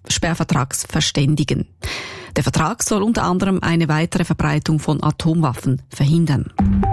Waffensperrvertrags verständigen. Der Vertrag soll unter anderem eine weitere Verbreitung von Atomwaffen verhindern.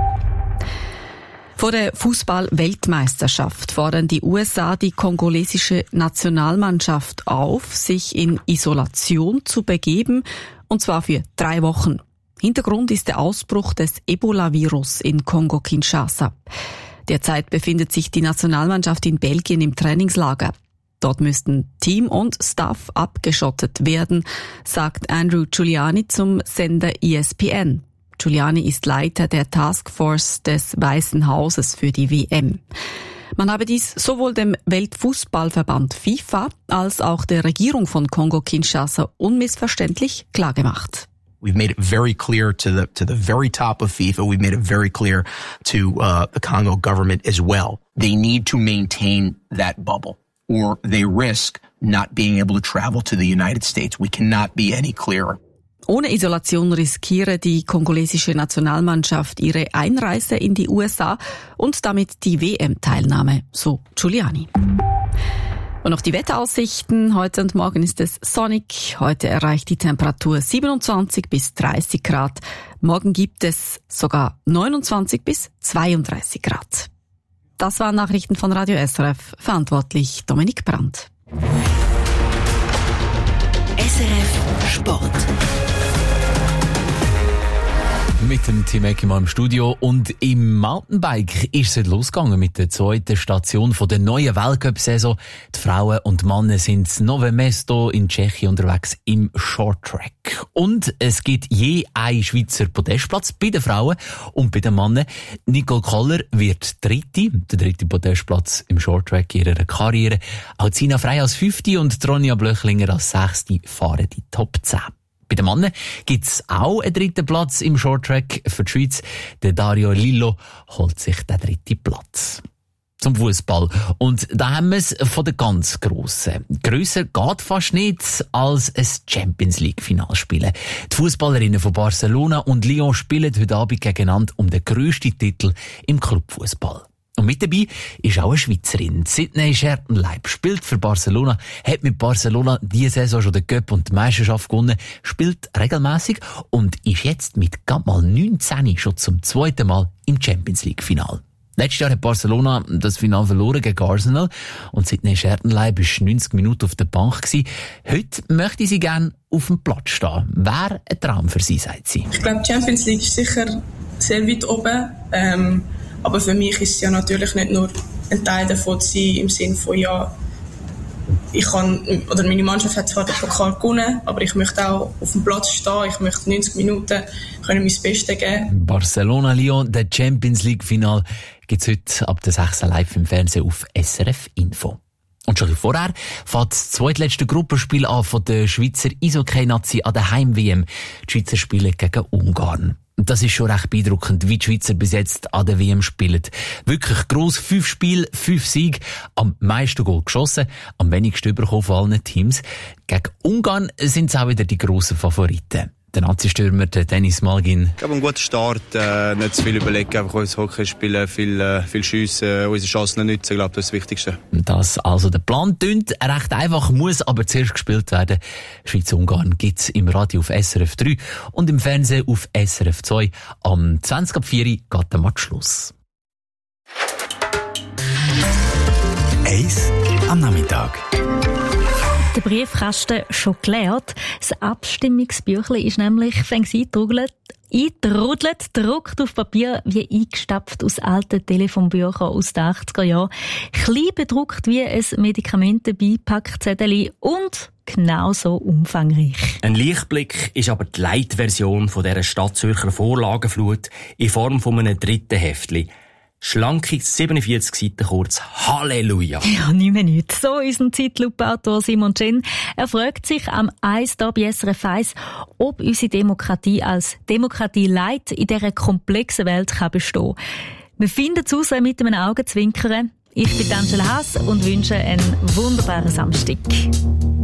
Vor der Fußball-Weltmeisterschaft fordern die USA die kongolesische Nationalmannschaft auf, sich in Isolation zu begeben, und zwar für 3 Wochen. Hintergrund ist der Ausbruch des Ebola-Virus in Kongo-Kinshasa. Derzeit befindet sich die Nationalmannschaft in Belgien im Trainingslager. Dort müssten Team und Staff abgeschottet werden, sagt Andrew Giuliani zum Sender ESPN. Giuliani ist Leiter der Taskforce des Weißen Hauses für die WM. Man habe dies sowohl dem Weltfußballverband FIFA als auch der Regierung von Kongo-Kinshasa unmissverständlich klargemacht. We've made it very clear to the very top of FIFA. We've made it very clear to the Congo government as well. They need to maintain that bubble, or they risk not being able to travel to the United States. We cannot be any clearer. Ohne Isolation riskiere die kongolesische Nationalmannschaft ihre Einreise in die USA und damit die WM-Teilnahme, so Giuliani. Und noch die Wetteraussichten. Heute und morgen ist es sonnig. Heute erreicht die Temperatur 27 bis 30 Grad. Morgen gibt es sogar 29 bis 32 Grad. Das waren Nachrichten von Radio SRF. Verantwortlich Dominik Brandt. SRF Sport. Mit dem Tim Eckimann im Studio, und im Mountainbike ist es losgegangen mit der zweiten Station von der neuen Weltcup-Saison. Die Frauen und Männer sind in Nové Mesto in Tschechien unterwegs im Shorttrack. Und es gibt je einen Schweizer Podestplatz bei den Frauen und bei den Männern. Nicole Koller wird der dritte Podestplatz im Shorttrack ihrer Karriere. Alcina Frey als 5. und Ronja Blöchlinger als 6. fahren die Top 10. Bei den Männern gibt's auch einen 3. Platz im Shorttrack für die Schweiz. Der Dario Lillo holt sich den 3. Platz. Zum Fußball. Und da haben wir es von den ganz Grossen. Grösser geht fast nicht als ein Champions-League-Final spielen. Die Fußballerinnen von Barcelona und Lyon spielen heute Abend gegeneinander um den grössten Titel im Clubfußball. Und mit dabei ist auch eine Schweizerin. Sydney Schertenleib spielt für Barcelona, hat mit Barcelona diese Saison schon den Cup und die Meisterschaft gewonnen, spielt regelmäßig und ist jetzt mit gerade mal 19 schon zum 2. Mal im Champions-League-Final. Letztes Jahr hat Barcelona das Finale verloren gegen Arsenal und Sydney Schertenleib war 90 Minuten auf der Bank gewesen. Heute möchte sie gerne auf dem Platz stehen. Wäre ein Traum für sie, sagt sie. Ich glaube, die Champions League ist sicher sehr weit oben. Aber für mich ist es ja natürlich nicht nur ein Teil davon zu sein, im Sinne von, ja, meine Mannschaft hat zwar den Pokal gewonnen, aber ich möchte auch auf dem Platz stehen, ich möchte 90 Minuten mein Bestes geben. Barcelona-Lyon, der Champions-League-Final, gibt es heute ab der 6. live im Fernsehen auf SRF Info. Und schon vorher fährt das zweitletzte Gruppenspiel an von der Schweizer Eishockey-Nazi an der Heim-WM. Die Schweizer spielen gegen Ungarn. Das ist schon recht beeindruckend, wie die Schweizer bis jetzt an der WM spielen. Wirklich gross, 5 Spiele, 5 Siege, am meisten Goal geschossen, am wenigsten bekommen von allen Teams. Gegen Ungarn sind es auch wieder die grossen Favoriten. Der Nazi-Stürmer, der Dennis Malgin. Ich habe einen guten Start, nicht zu viel überlegen, einfach uns Hockey spielen, viel schiessen, unsere Chancen nutzen, ich glaube, das ist das Wichtigste. Das also der Plan tönt recht einfach, muss aber zuerst gespielt werden. Schweiz-Ungarn gibt's im Radio auf SRF 3 und im Fernsehen auf SRF 2. Am 20.04 geht der Match Schluss. Eis am Nachmittag. Der Briefkasten schon geleert. Das Abstimmungsbüchlein ist nämlich eingetrudelt, gedruckt auf Papier, wie eingestapft aus alten Telefonbüchern aus den 80er Jahren. Klein bedruckt wie ein Medikamentenbeipackzettel und genauso umfangreich. Ein Lichtblick ist aber die Leitversion von dieser Stadtzürcher Vorlagenflut in Form von einem 3. Heftli. Schlanke 47 Seiten kurz. Halleluja! Ja, nicht mehr nichts. So unser Zeitlupe-Autor Simon Chen. Er fragt sich am Eis da bei SRF 1, ob unsere Demokratie als Demokratie Light in dieser komplexen Welt kann bestehen. Wir finden es raus mit einem Augenzwinkern. Ich bin Angela Haas und wünsche einen wunderbaren Samstag.